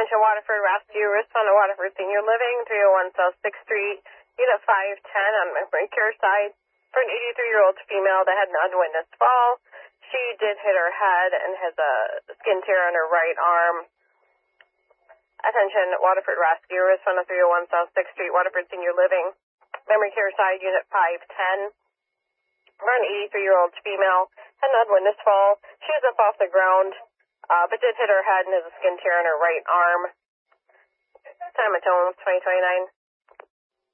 Attention Waterford Rescue, respond to Waterford Senior Living, 301 South 6th Street, unit 510 on Memory Care side, for an 83-year-old female that had an unwitnessed fall. She did hit her head and has a skin tear on her right arm. Attention Waterford Rescue, respond to 301 South 6th Street, Waterford Senior Living, Memory Care side, unit 510. For an 83-year-old female had an unwitnessed fall. She was up off the ground, but did hit her head and has a skin tear on her right arm. Time at home, 2029.